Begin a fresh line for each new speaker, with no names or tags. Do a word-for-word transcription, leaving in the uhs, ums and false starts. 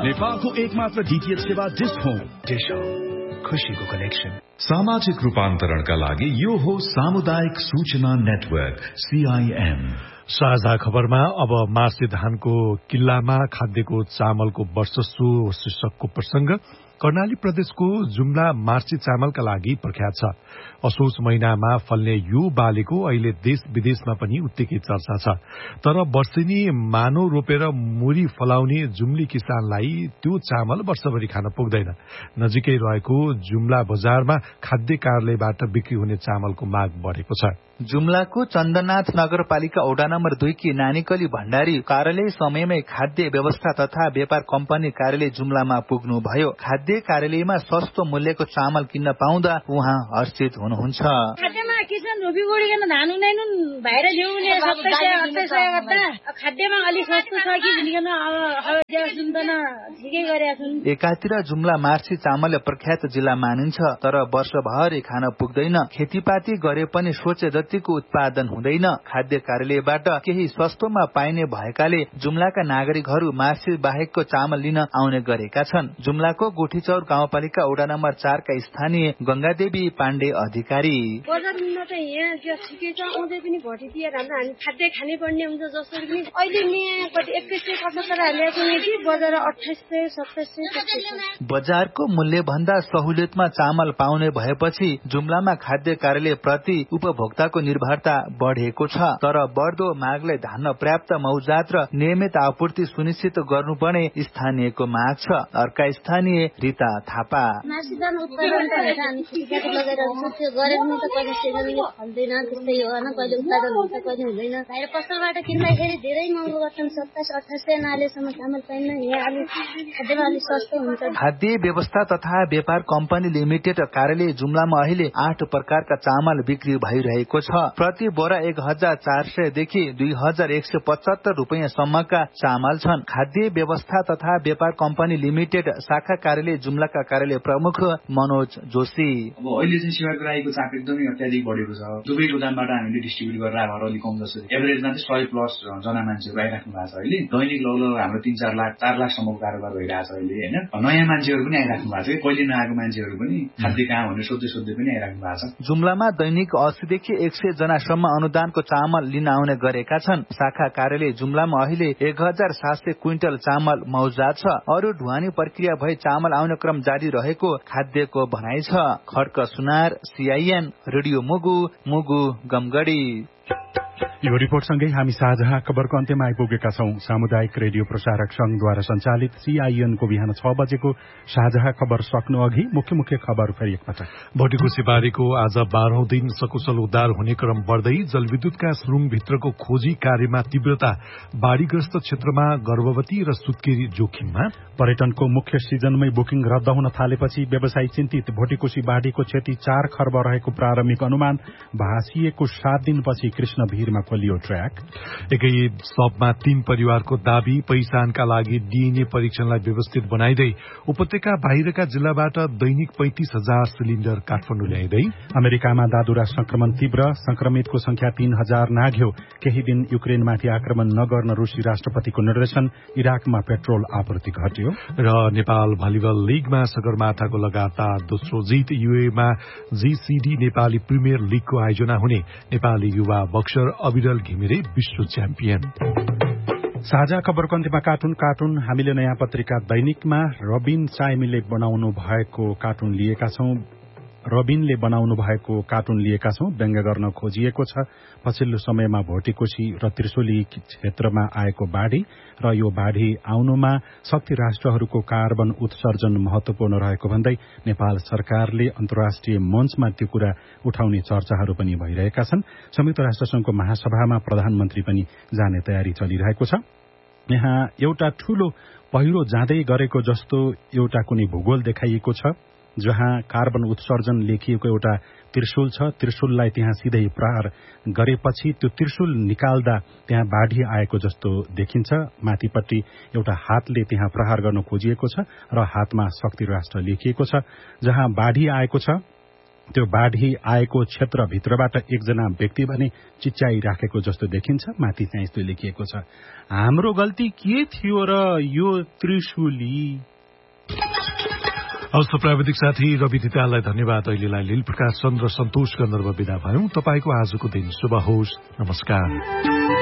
नेपालको एकमात्र डीटीएच सेवा डिश होम।
डिश होम, खुशीको कनेक्सन।
सामाजिक रूपान्तरणका लागि यो हो सामुदायिक सूचना नेटवर्क सीआईएम।
साझा खबरमा अब मार्सी धानको किल्लामा खाद्यको चामलको वर्चस्व शीर्षकको प्रसंग। कर्णाली प्रदेशको जुम्ला मार्सी चामलका लागि प्रख्यात छ। असोज महिनामा फल्ने यो बालीको अहिले देश विदेशमा पनि उत्तिकै चर्चा छ। तर वर्षेनी मानो रोपेर मुरी फलाउने जुम्ली किसानलाई त्यो चामल वर्षभरि खान पुग्दैन। नजिकै रहेको जुम्ला बजारमा खाद्य कार्यालयबाट बिक्री हुने चामलको माग बढेको छ।
जुम्लाको चन्दनाथ नगरपालिका वडा नम्बर दुई की नानीकली भण्डारी कार्यालय समयमै खाद्य व्यवस्था तथा व्यापार कम्पनी कार्यालय जुम्लामा पुग्नुभयो। खाद्य कार्यालयमा सस्तो मूल्यको चामल किन्न पाउँदा उहाँ हर्षित हुनुहुन्छ।
खाद्यमा किसान रोपी गोडिकन धान हुँदैन, बाहिर ल्याउने सत्ताइस सय अठाइस सय गर्दा खाद्यमा अलिक सस्तो छ कि भनिकन अब सुन्दैन ठिकै गरेका छन्।
एकातिर जुम्ला मार्सी चामल प्रख्यात जिल्ला मानिन्छ, तर वर्षभरि खान पुग्दैन। खेतीपाती गरे पनि सोचे जतिको उत्पादन हुँदैन। खाद्य कार्यालयबाट केही सस्तोमा पाइने भएकाले जुम्लाका नागरिकहरू मार्सी बाहेकको चामल लिन आउने गरेका छन्। जुम्लाको गोठीचौर गाउँपालिका वडा नम्बर चार का स्थानीय गंगादेवी पाण्डे अधिकारी,
बजारमा त यहाँ ठिकै छ, आउँदै पनि भटिदिएर हामी खाद्य खानै पर्ने हुन्छ। जसरी पनि अहिले यहाँ कति एक्काइस सय पचहत्तर हालेको कि बजार अठाइस सय सत्ताइस सय।
बजारको मूल्य भन्दा सहुलियतमा चामल पाउने भएपछि जुम्लामा खाद्य कार्यालय प्रति उपभोक्ताको निर्भरता बढेको छ। तर बढ्दो मागलाई धान्न पर्याप्त मौजात र नियमित आपूर्ति सुनिश्चित गर्नुपर्ने स्थानीयको माग छ। अर्का स्थानीय रिता थापा,
पसलबाट किन्दाखेरि धेरै महँगो गर्छन्, सत्ताइस अठाइस सय नालेसम्म चामल पाइन्न। यहाँ अलिक खाद्यमा अलिक सस्तो हुन्छ।
खाद्य व्यवस्था तथा व्यापार कम्पनी लिमिटेड कार्यालय जुम्लामा अहिले आठ प्रकारका चामल बिक्री भइरहेको छ। प्रति बोरा एक हजार चार सय देखि दुई हजार एक सय पचहत्तर रूपियाँ सम्मका चामल छन्। खाद्य व्यवस्था तथा व्यापार कम्पनी लिमिटेड शाखा कार्यालय जुम्लाका कार्यालय प्रमुख मनोज जोशी,
अब अहिले चाहिँ सेवाग्राहीको चाप एकदमै अत्याधिक बढेको छ। दुवै गोदामबाट हामीले डिस्ट्रिब्युट गरेर आएर अलिक कम जसरी एभरेजमा चाहिँ सय प्लस जना मान्छेहरू आइराख्नु भएको छ। अहिले दैनिक लगभग हाम्रो तीन चार लाख चार लाखसम्मको कारोबार भइरहेको छ अहिले होइन। नयाँ मान्छेहरू पनि आइराख्नु भएको छ, कहिले नआएको मान्छेहरू पनि खाद्य कहाँ भनेर सोध्दै सोध्दै पनि आइराख्नु भएको छ।
जुम्लामा दैनिक अस्सीदेखि एक सय जनासम्म अनुदानको चामल लिन आउने गरेका छन्। शाखा कार्यालय जुम्लामा अहिले एक हजार सात सय क्विन्टल चामल मौजात छ। अरू ढुवानी प्रक्रिया भई चामल आउने क्रम जारी रहेको खाद्यको भनाइ छ। खड्क सुनार, सीआईएन रेडियो मुगु, मुगु गमगढी।
यो रिपोर्टसँगै हामी साझा खबरको अन्त्यमा आइपुगेका छौं। सामुदायिक रेडियो प्रसारक संघद्वारा सञ्चालित सीआईएनको बिहान छ बजेको साझा खबर सक्नु अघि मुख्य मुख्य खबर फेरि एकपटक।
भोटिकोसीबारीको आज बाह्रौं दिन सकुशल उद्धार हुने क्रम बढ्दै जलविद्युतका सुरुङभित्रको खोजी कार्यमा तीव्रता। बाढ़ीग्रस्त क्षेत्रमा गर्भवती र सुत्केरी जोखिममा।
पर्यटनको मुख्य सिजनमै बुकिङ रद्द हुन थालेपछि व्यवसायी चिन्तित। भोटिकोसी बाढ़ीको क्षति चार खर्ब रहेको प्रारम्भिक अनुमान। भाँसिएको सात दिनपछि कृष्ण भीरमा खोलियो ट्र्याक।
एकै सबमा तीन परिवारको दाबी। पहिचानका लागि डीएनए परीक्षणलाई व्यवस्थित बनाइदै उपत्यका बाहिरका जिल्लाबाट दैनिक पैंतिस हजार सिलिण्डर काठमाडौँ ल्याइदै।
अमेरिकामा दादुरा संक्रमण तीव्र। संक्रमितको संख्या तीन हजार नाघ्यो। केही दिन युक्रेनमाथि आक्रमण नगर्न रूसी राष्ट्रपतिको निर्देशन। इराकमा पेट्रोल आपूर्ति घट्यो।
र नेपाल भलिबल लीगमा सगरमाथाको लगातार दोस्रो जित। युएमा जीसीडी नेपाली प्रिमियर लीगको आयोजना हुने। नेपाली युवा बक्सर अविरल घिमिरे विश्व च्याम्पियन।
साझा खबरको अन्त्यमा कार्टुन कार्टुन हामीले नयाँ पत्रिका दैनिकमा रबिन चाइमीले बनाउनु भएको कार्टुन लिएका छौं। रबिनले बनाउनु भएको कार्टुन लिएका छौं। व्यङ्ग्य गर्न खोजिएको छ पछिल्लो समयमा भोटिकोशी र त्रिशुली क्षेत्रमा आएको बाढ़ी र यो बाढ़ी आउनुमा शक्ति राष्ट्रहरूको कार्बन उत्सर्जन महत्वपूर्ण रहेको भन्दै नेपाल सरकारले अन्तर्राष्ट्रिय मञ्चमा त्यो कुरा उठाउने चर्चाहरू पनि भइरहेका छन्। संयुक्त राष्ट्रसंघको महासभामा प्रधानमन्त्री पनि जाने तयारी चलिरहेको छ। यहाँ एउटा ठूलो पहिरो जाँदै गरेको जस्तो एउटा कुनै भूगोल देखाइएको छ, जहाँ कार्बन उत्सर्जन लेखिएको एउटा त्रिशूल छ। त्रिशूललाई त्यहाँ सिधै प्रहार गरेपछि त्यो त्रिशूल निकाल्दा त्यहाँ बाढ़ी आएको जस्तो देखिन्छ। माथिपट्टि एउटा हातले त्यहाँ प्रहार गर्न खोजिएको छ र हातमा शक्ति राष्ट्र लेखिएको छ। जहाँ बाढ़ी आएको छ त्यो बाढ़ी आएको क्षेत्रभित्रबाट एकजना व्यक्ति भने चिच्याइराखेको जस्तो देखिन्छ। माथि चाहिँ यस्तो लेखिएको छ, हाम्रो गल्ती के थियो र यो त्रिशुली।
हवस्, प्राविधिक साथी रवि दिताललाई धन्यवाद। अहिलेलाई लील प्रकाश चन्द्र सन्तोष गन्धर्व विदा भयौं। तपाईको आजको दिन शुभ होस्। नमस्कार।